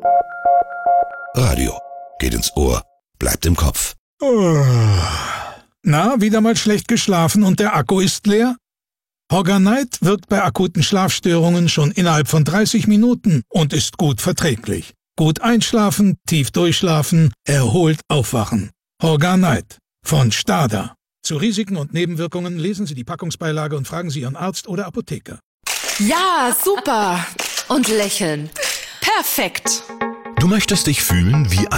Radio. Geht ins Ohr. Bleibt im Kopf. Na, wieder mal schlecht geschlafen und der Akku ist leer? Horganite wirkt bei akuten Schlafstörungen schon innerhalb von 30 Minuten und ist gut verträglich. Gut einschlafen, tief durchschlafen, erholt aufwachen. Horganite von Stada. Zu Risiken und Nebenwirkungen lesen Sie die Packungsbeilage und fragen Sie Ihren Arzt oder Apotheker. Ja, super. Und lächeln. Perfekt. Du möchtest dich fühlen wie